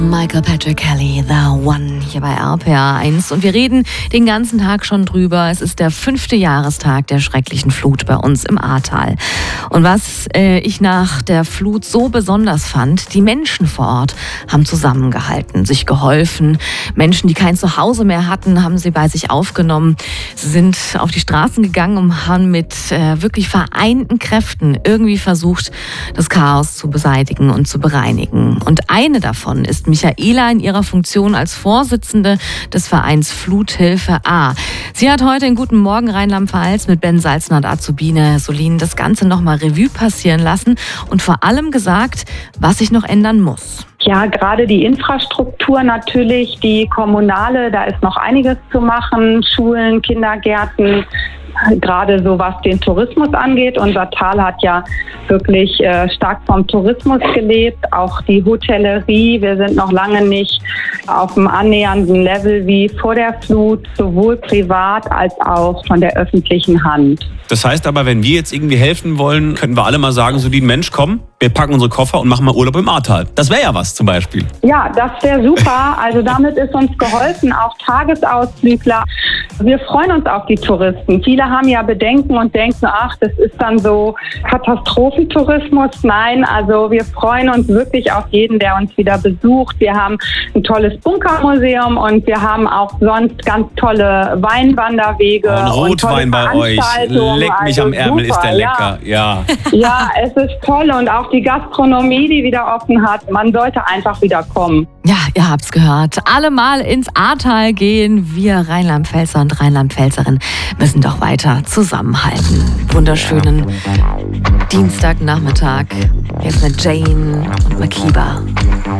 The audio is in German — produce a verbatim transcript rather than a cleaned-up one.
Michael Patrick Kelly, The One, hier bei R P R eins. Und wir reden den ganzen Tag schon drüber. Es ist der fünfte Jahrestag der schrecklichen Flut bei uns im Ahrtal. Und was äh, ich nach der Flut so besonders fand, die Menschen vor Ort haben zusammengehalten, sich geholfen. Menschen, die kein Zuhause mehr hatten, haben sie bei sich aufgenommen. Sie sind auf die Straßen gegangen und haben mit äh, wirklich vereinten Kräften irgendwie versucht, das Chaos zu beseitigen und zu bereinigen. Und eine davon ist Michaela in ihrer Funktion als Vorsitzende des Vereins Fluthilfe A. Sie hat heute in Guten Morgen Rheinland-Pfalz mit Ben Salzner und Azubine Solin das Ganze nochmal Revue passieren lassen und vor allem gesagt, was sich noch ändern muss. Ja, gerade die Infrastruktur natürlich, die kommunale, da ist noch einiges zu machen. Schulen, Kindergärten, gerade so was den Tourismus angeht. Unser Tal hat ja wirklich äh, stark vom Tourismus gelebt, auch die Hotellerie. Wir sind noch lange nicht auf dem annähernden Level wie vor der Flut, sowohl privat als auch von der öffentlichen Hand. Das heißt aber, wenn wir jetzt irgendwie helfen wollen, könnten wir alle mal sagen, so die Mensch, komm, wir packen unsere Koffer und machen mal Urlaub im Ahrtal. Das wäre ja was zum Beispiel. Ja, das wäre super. Also damit ist uns geholfen, auch Tagesausflügler. Wir freuen uns auf die Touristen. Viele haben ja Bedenken und denken, ach, das ist dann so Katastrophentourismus. Nein, also wir freuen uns wirklich auf jeden, der uns wieder besucht. Wir haben ein tolles Bunkermuseum und wir haben auch sonst ganz tolle Weinwanderwege. Oh, ein Rotwein und bei euch. Leck mich also am Ärmel, super, ist der lecker. Ja. Ja. Ja, es ist toll und auch die Gastronomie, die wieder offen hat. Man sollte einfach wieder kommen. Ja, ihr habt's gehört. Alle mal ins Ahrtal gehen. Wir Rheinland-Pfälzer und Rheinland-Pfälzerinnen müssen doch weiter zusammenhalten. Wunderschönen Dienstagnachmittag. Jetzt mit Jane und Makiba.